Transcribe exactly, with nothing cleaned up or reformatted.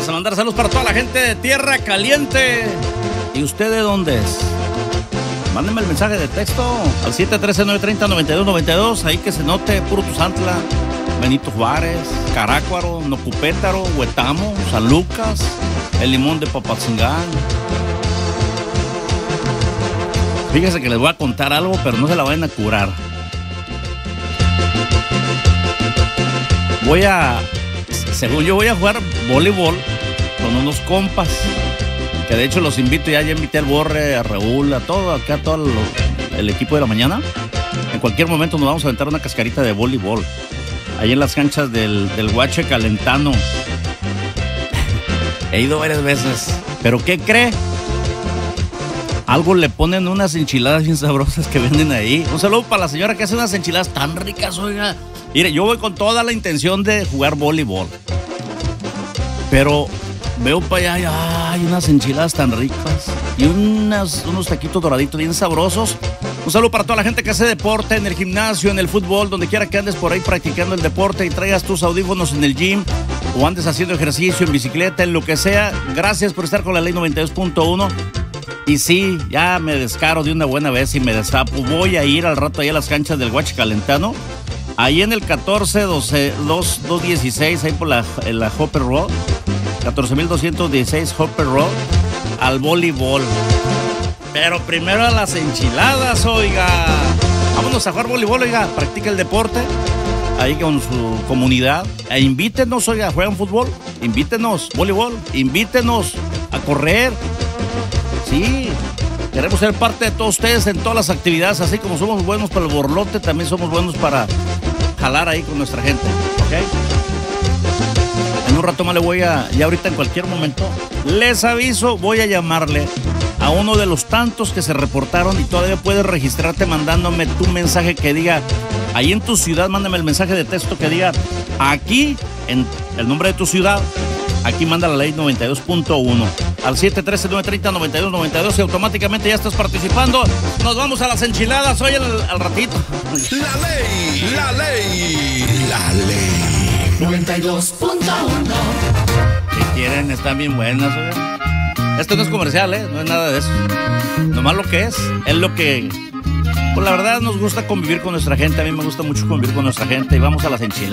Vamos a mandar saludos para toda la gente de Tierra Caliente. ¿Y usted de dónde es? Mándenme el mensaje de texto al siete uno tres, nueve tres cero, nueve dos nueve dos. Ahí que se note puro Tuzantla, Benito Juárez, Carácuaro, Nocupétaro, Huetamo, San Lucas, el Limón de Papatzingán. Fíjese que les voy a contar algo, pero no se la vayan a curar. Voy a, según yo voy a jugar voleibol con unos compas, que de hecho los invito, ya, ya invité al Borre, a Raúl, a todo, acá a todo lo, el equipo de la mañana. En cualquier momento nos vamos a aventar una cascarita de voleibol, ahí en las canchas del, del Huache Calentano. He ido varias veces, pero ¿qué cree? Algo le ponen unas enchiladas bien sabrosas que venden ahí. Un saludo para la señora que hace unas enchiladas tan ricas, oiga. Mire, yo voy con toda la intención de jugar voleibol, pero veo para allá y hay unas enchiladas tan ricas y unas, unos taquitos doraditos bien sabrosos. Un saludo para toda la gente que hace deporte en el gimnasio, en el fútbol, donde quiera que andes por ahí practicando el deporte y traigas tus audífonos en el gym o andes haciendo ejercicio en bicicleta, en lo que sea. Gracias por estar con la Ley noventa y dos punto uno. Y sí, ya me descaro de una buena vez y me destapo. Voy a ir al rato ahí a las canchas del Huache Calentano, ahí en el catorce doce, dos dieciséis, ahí por la, en la Hopper Road, catorce mil doscientos dieciséis Hopper Road, al voleibol. Pero primero a las enchiladas, oiga. Vámonos a jugar voleibol, oiga. Practica el deporte ahí con su comunidad. E invítenos, oiga, juegan fútbol. Invítenos, voleibol. Invítenos a correr. Sí, queremos ser parte de todos ustedes en todas las actividades. Así como somos buenos para el borlote, también somos buenos para jalar ahí con nuestra gente, ¿ok? En un rato más le voy a, ya ahorita en cualquier momento, les aviso, voy a llamarle a uno de los tantos que se reportaron y todavía puedes registrarte mandándome tu mensaje que diga, ahí en tu ciudad, mándame el mensaje de texto que diga, aquí, en el nombre de tu ciudad, aquí manda la Ley noventa y dos punto uno. Al siete uno tres, nueve tres cero, nueve dos nueve dos y automáticamente ya estás participando. Nos vamos a las enchiladas hoy al, al ratito. La ley, la ley, la ley. noventa y dos punto uno. Si quieren, están bien buenas, oigan. Esto no es comercial, ¿eh? No es nada de eso. Nomás lo que es, es lo que... Pues la verdad nos gusta convivir con nuestra gente. A mí me gusta mucho convivir con nuestra gente y vamos a las enchiladas.